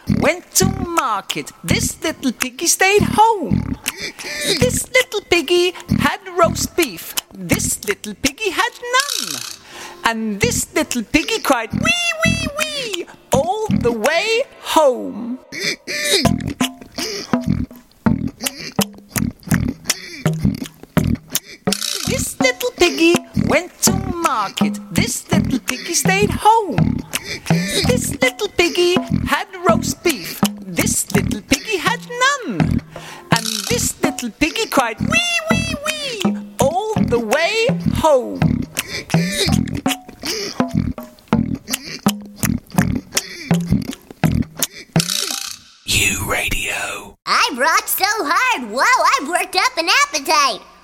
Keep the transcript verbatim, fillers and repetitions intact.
went to market. This little piggy stayed home. This little piggy had roast beef. This little piggy had none. And this little piggy cried, wee, wee, wee, all the way home. This little piggy went to market. This little piggy stayed home. This little piggy had roast beef. This little piggy had none. And this little piggy cried, wee, wee, wee, all the way home. U Radio. I rocked so hard, whoa, I've worked up an appetite.